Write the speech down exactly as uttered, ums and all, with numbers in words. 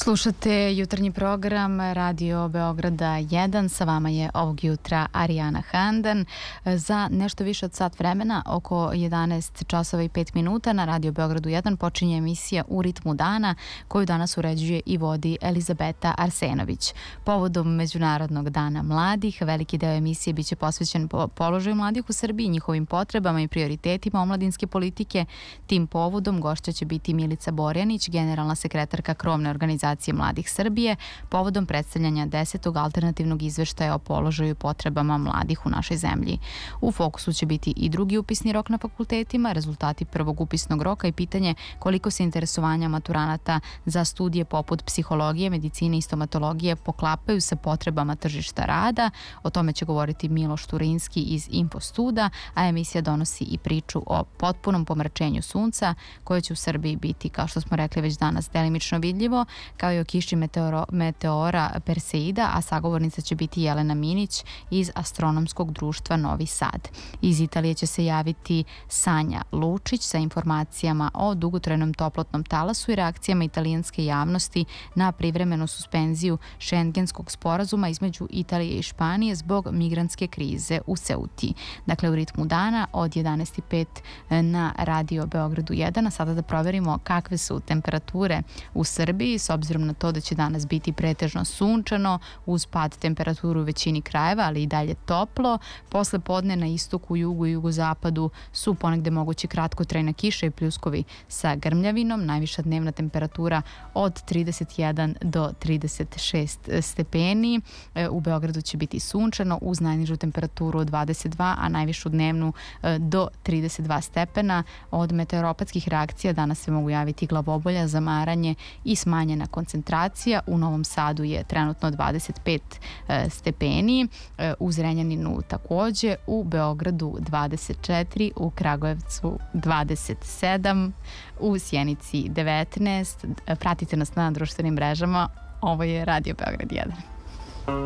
Slušate jutarnji program Radio Beograda jedan, sa vama je ovog jutra Arijana Handan. Za nešto više od sat vremena, oko jedanaest časova i pet minuta, na Radio Beogradu jedan počinje emisija U ritmu dana, koju danas uređuje i vodi Elizabeta Arsenović. Povodom Međunarodnog dana mladih, veliki deo emisije biće posvećen položaju mladih u Srbiji, njihovim potrebama i prioritetima omladinske politike. Tim povodom gošća će biti Milica Borjanić, generalna sekretarka krovne organizacije mladih Srbije, povodom predstavljanja desetog alternativnog izveštaja o položaju i potrebama mladih u našoj zemlji. U fokusu će biti i drugi upisni rok na fakultetima, rezultati prvog upisnog roka i pitanje koliko se interesovanja maturanata za studije poput psihologije, medicine i stomatologije poklapaju sa potrebama tržišta rada. O tome će govoriti Miloš Turinski iz Infostuda, a emisija donosi i priču o potpunom pomračenju sunca, koje će u Srbiji biti, kao što smo rekli već danas, delimično vidljivo, kao i o kiši meteoro, meteora Perseida, a sagovornica će biti Jelena Minić iz Astronomskog društva Novi Sad. Iz Italije će se javiti Sanja Lučić sa informacijama o dugotrajnom toplotnom talasu i reakcijama italijanske javnosti na privremenu suspenziju šengenskog sporazuma između Italije i Španije zbog migrantske krize u Ceuti. Dakle, u ritmu dana od jedanaest i pet na Radio Beogradu jedan, a sada da proverimo kakve su temperature u Srbiji, s obzirom na to da će danas biti pretežno sunčano, uz pad temperaturu u većini krajeva, ali i dalje toplo. Posle podne na istoku, jugu i jugozapadu su ponegde mogući kratkotrajna kiša i pljuskovi sa grmljavinom. Najviša dnevna temperatura od trideset jedan do trideset šest stepeni. U Beogradu će biti sunčano uz najnižu temperaturu od dvadeset dva, a najvišu dnevnu do trideset dva stepena. Od meteoropatskih reakcija danas se mogu javiti glavobolja, zamaranje i smanjena koncentracija. U Novom Sadu je trenutno dvadeset pet stepeni, u Zrenjaninu takođe, u Beogradu dvadeset četiri, u Kragujevcu dvadeset sedam, u Sjenici devetnaest. Pratite nas na društvenim mrežama. Ovo je Radio Beograd jedan.